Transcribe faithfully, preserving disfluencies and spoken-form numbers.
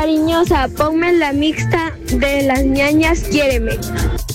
cariñosa, ponme la mixta de las ñañas, quiéreme.